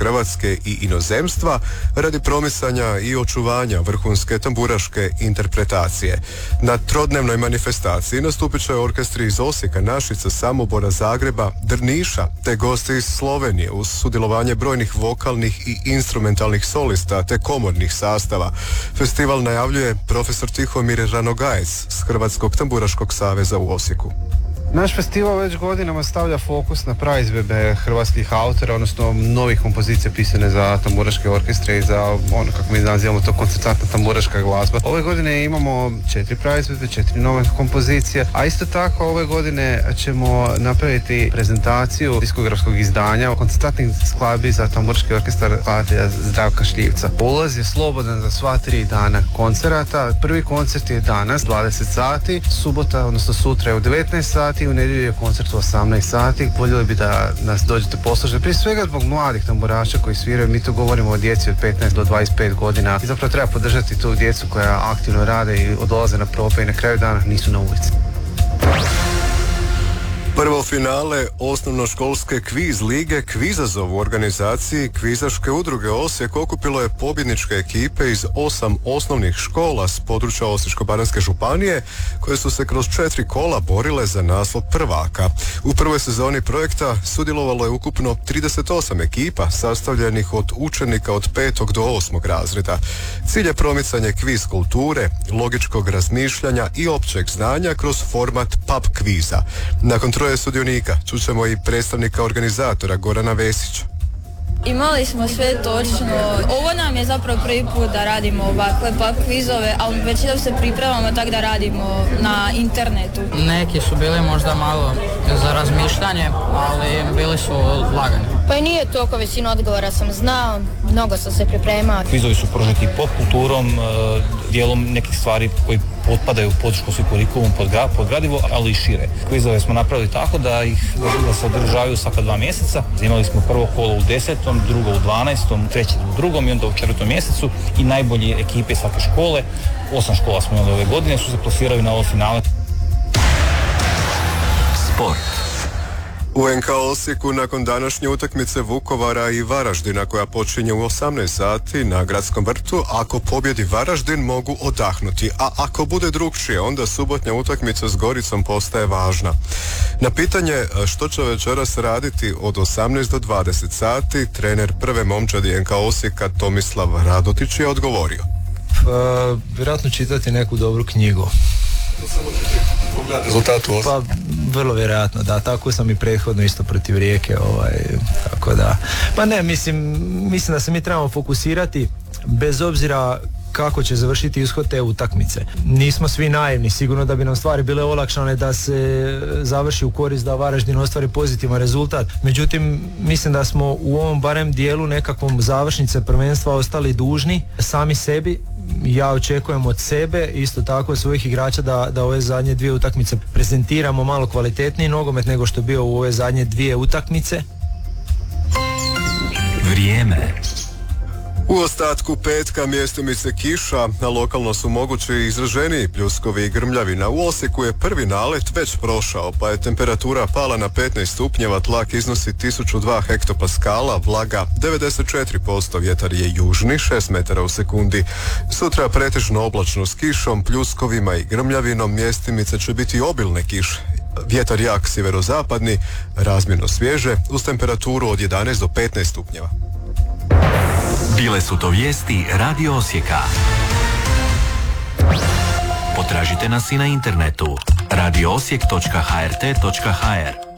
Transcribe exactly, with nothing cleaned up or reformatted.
Hrvatske i inozemstva radi promicanja i očuvanja vrhunske tamburaške interpretacije. Na trodnevnoj manifestaciji nastupit će orkestri iz Osijeka, Našica, Samobora, Zagreba, Drniša te gosti iz Slovenije uz sudjelovanje brojnih vokalnih i instrumentalnih solista te komornih sastava. Festival najavljuje profesor Tihomir Ranogajec s Hrvatskog tamburaškog saveza u Osijeku. Naš festival već godinama stavlja fokus na praizvedbe hrvatskih autora, odnosno novih kompozicija pisane za tamburaške orkestre i za ono kako mi nazivamo to koncertantna tamburaška glazba. Ove godine imamo četiri praizvedbe, četiri nove kompozicije, a isto tako ove godine ćemo napraviti prezentaciju diskografskog izdanja koncertantnih skladbi za tamburaški orkestar skladatelja Zdravka Šljivca. Ulaz je slobodan za sva tri dana koncerata. Prvi koncert je danas dvadeset sati, subota, odnosno sutra je u devetnaest sati, u nedjelju je koncert u osamnaest sati. Voljeli bi da nas dođete poslušati, prije svega zbog mladih tamburaša koji sviraju. Mi tu govorimo o djeci od petnaest do dvadeset pet godina i zapravo treba podržati tu djecu koja aktivno rade i odlaze na probe i na kraju dana nisu na ulici. Prvo finale osnovnoškolske kviz lige Kvizazov u organizaciji Kvizaške udruge Osijek okupilo je pobjedničke ekipe iz osam osnovnih škola s područja Osječko-baranjske županije koje su se kroz četiri kola borile za naslov prvaka. U prvoj sezoni projekta sudjelovalo je ukupno trideset osam ekipa sastavljenih od učenika od petog do osmog razreda. Cilj je promicanje kviz kulture, logičkog razmišljanja i općeg znanja kroz format pub kviza. Nakon troje sudionika čućemo i predstavnika organizatora Gorana Vesića. Imali smo sve točno. Ovo nam je zapravo prvi put da radimo ovakve pub kvizove, ali većinom se pripremamo tako da radimo na internetu. Neki su bili možda malo za razmišljanje, ali bili su lagani. Pa i nije toliko, većinu odgovora sam znao, mnogo sam se pripremao. Kvizovi su pruženi pop kulturom, dijelom nekih stvari koji potpadaju u podškolski kurikulum pod, gra, pod gradivo, ali i šire. Kvizove smo napravili tako da ih da se održavaju svaka dva mjeseca. Imali smo prvo kolo u desetom, drugo u dvanaestom, treće u drugom i onda u četvrtom mjesecu i najbolje ekipe svake škole, osam škola smo imali ove godine, su se plasirali na ovo finale. Sport. U en ka Osijeku nakon današnje utakmice Vukovara i Varaždina koja počinje u osamnaest sati na Gradskom vrtu, ako pobjedi Varaždin mogu odahnuti, a ako bude drukčije onda subotnja utakmica s Goricom postaje važna. Na pitanje što će večeras raditi od osamnaest do dvadeset sati, trener prve momčadi en ka Osijeka Tomislav Radotić je odgovorio. Pa, vjerojatno čitati neku dobru knjigu. Rezultatu pa vrlo vjerojatno, da, tako sam i prethodno isto protiv Rijeke, ovaj, tako da, pa ne, mislim, mislim da se mi trebamo fokusirati bez obzira kako će završiti ishod te utakmice. Nismo svi naivni, sigurno da bi nam stvari bile olakšane da se završi u korist da Varaždin ostvari pozitivan rezultat. Međutim, mislim da smo u ovom barem dijelu nekakvom završnice prvenstva ostali dužni sami sebi. Ja očekujem od sebe, isto tako od svojih igrača da, da ove zadnje dvije utakmice prezentiramo malo kvalitetniji nogomet nego što je bio u ove zadnje dvije utakmice. Vrijeme. U ostatku petka mjestimice kiša, a lokalno su mogući izraženiji pljuskovi i grmljavina. U Osijeku je prvi nalet već prošao, pa je temperatura pala na petnaest stupnjeva, tlak iznosi tisuću dva hektopaskala, vlaga devedeset četiri posto, vjetar je južni, šest metara u sekundi. Sutra pretežno oblačno s kišom, pljuskovima i grmljavinom, mjestimice će biti obilne kiše. Vjetar jak sjeverozapadni, razmjerno svježe, uz temperaturu od jedanaest do petnaest stupnjeva. Bile su to vijesti Radio Osijeka. Potražite nas i na internetu radio osijek točka h r t točka h r.